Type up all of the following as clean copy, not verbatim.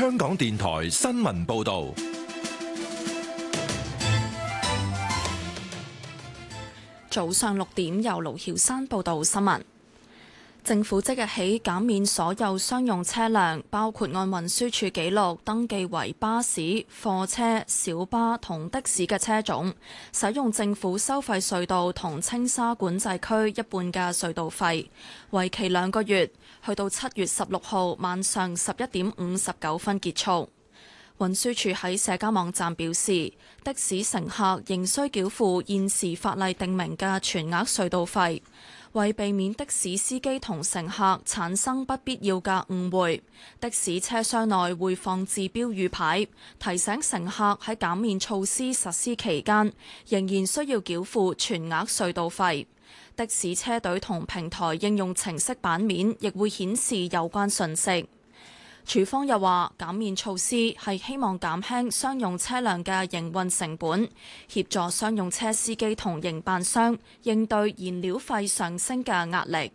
香港電台新聞報道。 早上6點，由盧曉珊報道新聞。政府即日起減免所有商用車輛，包括按運輸署記錄登記為巴士、貨車、小巴同的士嘅車種，使用政府收費隧道同青沙管制區一半嘅隧道費，為期2個月，去到7月16號晚上11點59分結束。運輸署喺社交網站表示，的士乘客仍需繳付現時法例訂明嘅全額隧道費。為避免的士司機同乘客產生不必要嘅誤會，的士車廂內會放置標語牌，提醒乘客喺減免措施實施期間仍然需要繳付全額隧道費。的士車隊同平台應用程式版面亦會顯示有關訊息。署方又話，減免措施係希望減輕商用車輛嘅營運成本，協助商用車司機同營辦商應對燃料費上升嘅壓力。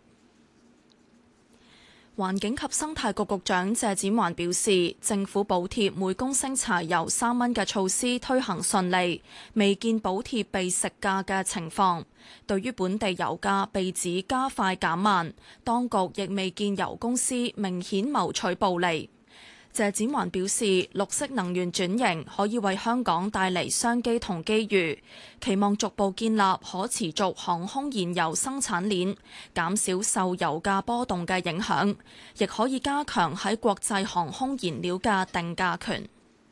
環境及生態局局長謝展寰表示，政府補貼每公升柴油3蚊嘅措施推行順利，未見補貼被食價嘅情況。對於本地油價被指加快減慢，當局亦未見油公司明顯謀取暴利。謝展寰表示，綠色能源轉型可以為香港帶嚟商機同機遇，期望逐步建立可持續航空燃油生產鏈，減少受油價波動嘅影響，亦可以加強喺國際航空燃料嘅定價權。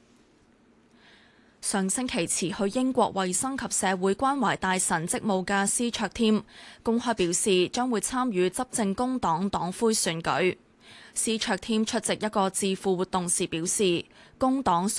上星期辭去英國衛生及社會關懷大臣職務嘅施卓添公開表示，將會參與執政工黨黨魁選舉。施卓添出席一個智庫活動時表示，工黨